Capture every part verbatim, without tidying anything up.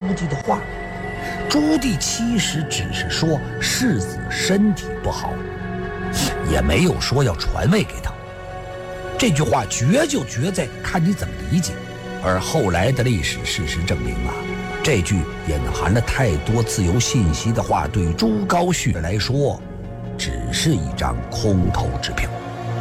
棣的话。朱棣其实只是说世子身体不好，也没有说要传位给他。这句话绝就绝在看你怎么理解。而后来的历史事实证明啊，这句隐含了太多自由信息的话，对于朱高煦来说只是一张空头支票。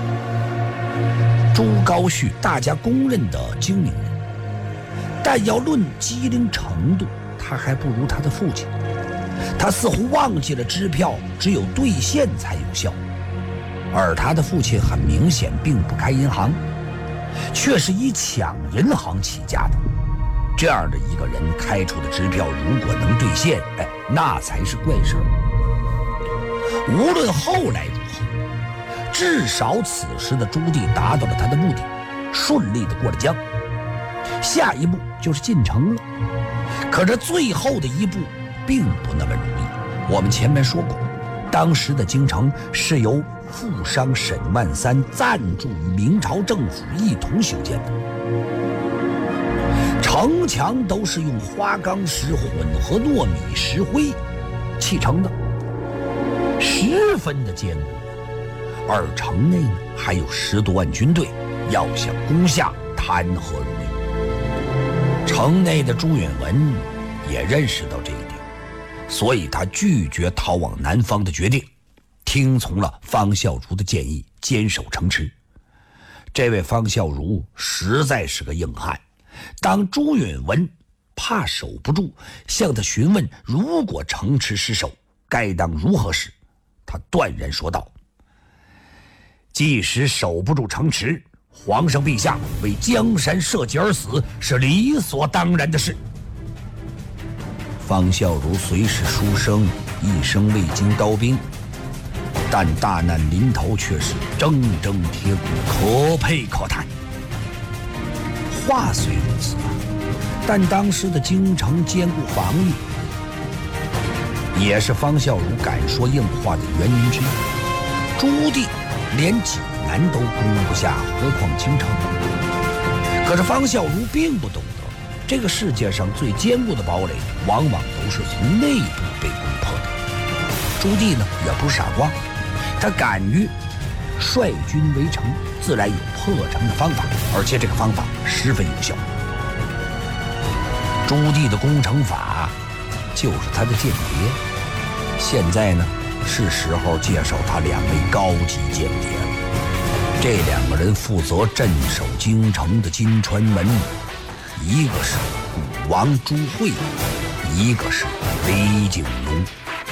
朱高煦大家公认的精明人，但要论机灵程度，他还不如他的父亲。他似乎忘记了支票只有兑现才有效，而他的父亲很明显并不开银行，却是以抢银行起家的。这样的一个人开出的支票如果能兑现，哎，那才是怪事儿。无论后来如何，至少此时的朱棣达到了他的目的，顺利的过了江。下一步就是进城了，可这最后的一步并不那么容易。我们前面说过，当时的京城是由富商沈万三赞助与明朝政府一同修建的，城墙都是用花岗石混合糯米石灰砌成的，十分的坚固。而城内呢，还有十多万军队，要想攻下，谈何容易？城内的朱允炆也认识到这一点，所以他拒绝逃往南方的决定，听从了方孝孺的建议，坚守城池。这位方孝孺实在是个硬汉，当朱允炆怕守不住，向他询问如果城池失守该当如何时，他断然说道：即使守不住城池，皇上陛下为江山社稷而死是理所当然的事。方孝孺虽是书生，一生未经刀兵，但大难临头却是铮铮铁骨，可佩可叹。话虽如此啊，但当时的京城坚固防御，也是方孝孺敢说硬话的原因之一。朱棣连济南都攻不下，何况京城？可是方孝孺并不懂得，这个世界上最坚固的堡垒往往都是从内部被攻破的。朱棣呢，也不是傻瓜，他敢于率军围城，自然有破城的方法，而且这个方法十分有效。朱棣的攻城法就是他的间谍，现在呢，是时候介绍他两位高级间谍了。这两个人负责镇守京城的金川门，一个是古王朱惠，一个是李景龙。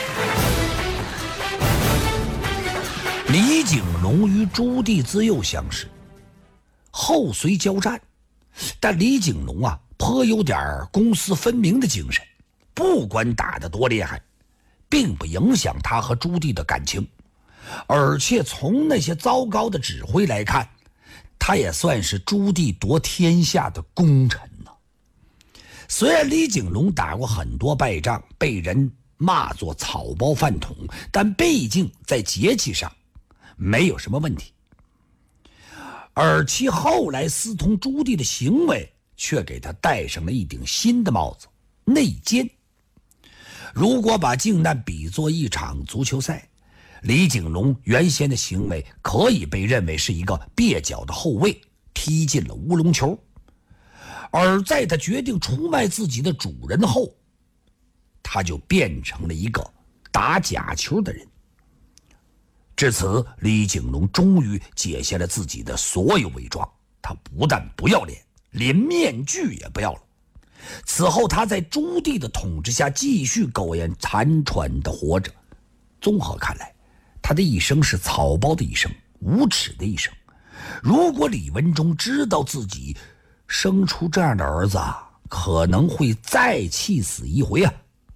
李景龙与朱棣自幼相识，后随交战，但李景龙啊，颇有点公私分明的精神，不管打得多厉害，并不影响他和朱棣的感情。而且从那些糟糕的指挥来看，他也算是朱棣夺天下的功臣呢。虽然李景龙打过很多败仗，被人骂作草包饭桶，但毕竟在节气上没有什么问题。而其后来私通朱棣的行为，却给他戴上了一顶新的帽子——内奸。如果把靖难比作一场足球赛，李景龙原先的行为可以被认为是一个蹩脚的后卫踢进了乌龙球，而在他决定出卖自己的主人后，他就变成了一个打假球的人。至此，李景龙终于解下了自己的所有伪装，他不但不要脸，连面具也不要了。此后他在朱棣的统治下继续苟延残喘地活着。综合看来，他的一生是草包的一生，无耻的一生。如果李文忠知道自己生出这样的儿子，可能会再气死一回啊！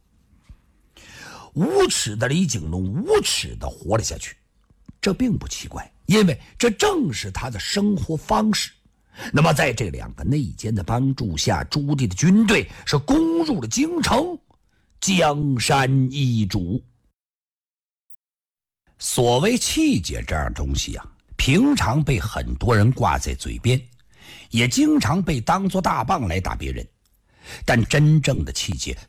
无耻的李景龙无耻地活了下去，这并不奇怪，因为这正是他的生活方式。那么在这两个内奸的帮助下，朱棣的军队是攻入了京城，江山易主。所谓气节这样东西啊，平常被很多人挂在嘴边，也经常被当作大棒来打别人，但真正的气节